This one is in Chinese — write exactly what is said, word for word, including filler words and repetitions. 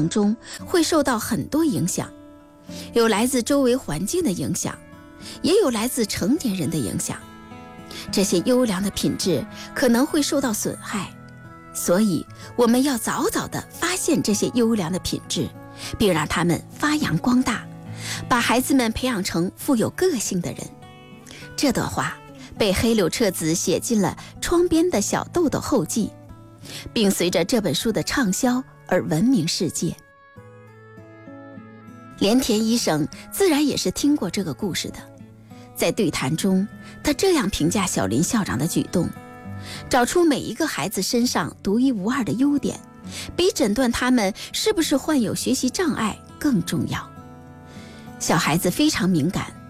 程中会受到很多影响，有来自周围环境的影响，也有来自成年人的影响。这些优良的品质可能会受到损害，所以我们要早早地发现这些优良的品质，并让它们发扬光大，把孩子们培养成富有个性的人。这段话被黑柳彻子写进了《窗边的小豆豆》后记，并随着这本书的畅销而闻名世界。连田医生自然也是听过这个故事的，在对谈中，他这样评价小林校长的举动：找出每一个孩子身上独一无二的优点，比诊断他们是不是患有学习障碍更重要。小孩子非常敏感，